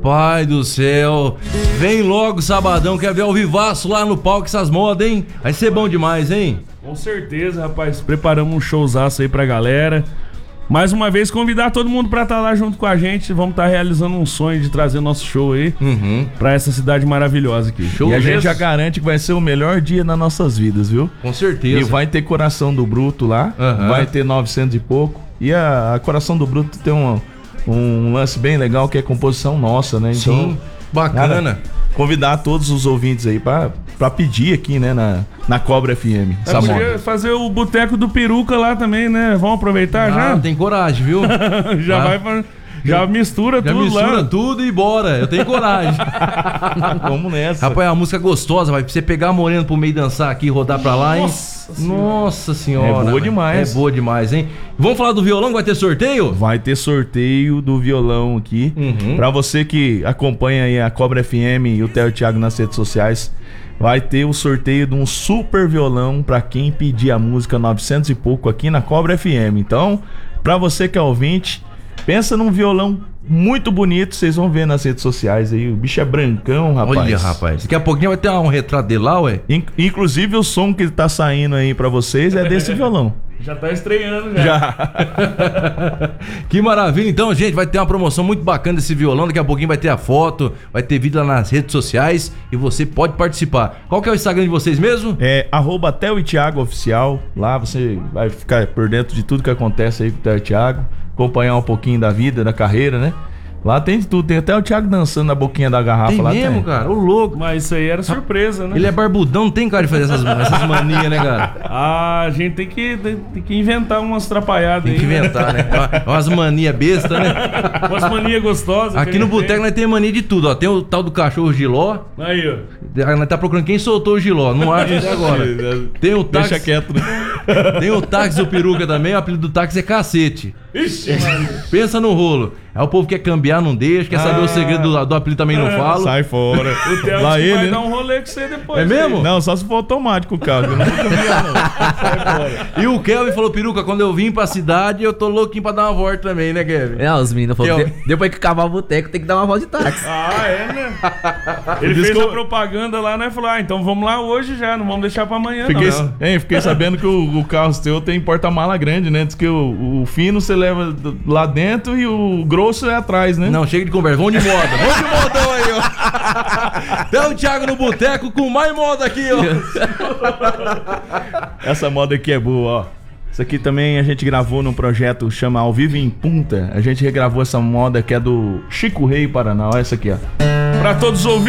Pai do céu, vem logo sabadão, quer ver ao vivaço lá no palco essas modas, hein? Vai ser bom demais, hein? Com certeza, rapaz, preparamos um showzaço aí pra galera. Mais uma vez, convidar todo mundo pra estar lá junto com a gente. Vamos estar realizando um sonho de trazer nosso show aí pra essa cidade maravilhosa aqui. Show e a gente já garante que vai ser o melhor dia nas nossas vidas, viu? Com certeza. E vai ter Coração do Bruto lá, vai ter 900 e pouco. E a Coração do Bruto tem um lance bem legal que é composição nossa, né? Então, sim, bacana. Cara, convidar todos os ouvintes aí pra pedir aqui, né, na Cobra FM. Podia fazer o Boteco do Peruca lá também, né? Vamos aproveitar já? Tem coragem, viu? Já mistura tudo lá. Já mistura tudo e bora. Eu tenho coragem. Vamos nessa. Rapaz, é uma música gostosa, vai. Pra você pegar a morena pro meio dançar aqui e rodar pra lá, hein? Nossa senhora. É boa demais. É boa demais, hein? Vamos falar do violão? Vai ter sorteio? Vai ter sorteio do violão aqui. Pra você que acompanha aí a Cobra FM e o Theo Thiago nas redes sociais, vai ter o sorteio de um super violão pra quem pedir a música 900 e pouco aqui na Cobra FM. Então, pra você que é ouvinte, pensa num violão muito bonito, vocês vão ver nas redes sociais aí. O bicho é brancão, rapaz. Olha, rapaz. Daqui a pouquinho vai ter um retrato dele lá, ué. Inclusive o som que tá saindo aí pra vocês é desse violão. Já tá estreando, já. Que maravilha. Então, gente, vai ter uma promoção muito bacana desse violão. Daqui a pouquinho vai ter a foto, vai ter vídeo lá nas redes sociais e você pode participar. Qual que é o Instagram de vocês mesmo? É @Theo e Thiago Oficial. Lá você vai ficar por dentro de tudo que acontece aí com o Theo e Thiago, acompanhar um pouquinho da vida, da carreira, né? Lá tem de tudo, tem até o Thiago dançando na boquinha da garrafa. Tem lá mesmo, cara? Ô, louco. Mas isso aí era surpresa, né? Ele é barbudão, não tem cara de fazer essas manias, né, cara? A gente tem que inventar umas atrapalhadas aí. Tem que inventar, né? Umas manias bestas, né? Umas manias gostosas. Aqui no boteco nós temos mania de tudo, ó. Tem o tal do cachorro giló. Aí, ó. Nós tá procurando quem soltou o giló, não acha até agora. Tem o táxi. Deixa quieto, né? Tem o táxi do Peruca também, o apelido do táxi é Cacete. Ixi, pensa no rolo. Aí o povo quer cambiar, não deixa, quer saber o segredo do apelido também, não falo. Sai fora. O Theo lá ele vai dar um rolê com você depois. É mesmo? Aí. Não, só se for automático o carro, eu não vou cambiar, não. Sai fora. E o Kelvin falou, Peruca, quando eu vim pra cidade, eu tô louquinho pra dar uma volta também, né, Kevin? Os meninos falaram, depois que acabar o boteco, tem que dar uma volta de táxi. Né? Ele fez a propaganda lá, né? Falou, então vamos lá hoje já, não vamos deixar pra amanhã, Fiquei sabendo que o carro seu tem porta-mala grande, né? Diz que o fino você leva lá dentro e o grosso é atrás, né? Não, chega de conversa, vamos de moda. Vamos de modão aí, ó. Tem o Thiago no boteco com mais moda aqui, ó. Essa moda aqui é boa, ó. Isso aqui também a gente gravou num projeto chama Ao Vivo em Punta. A gente regravou essa moda que é do Chico Rei Paraná. Olha essa aqui, ó. Pra todos os ouvintes.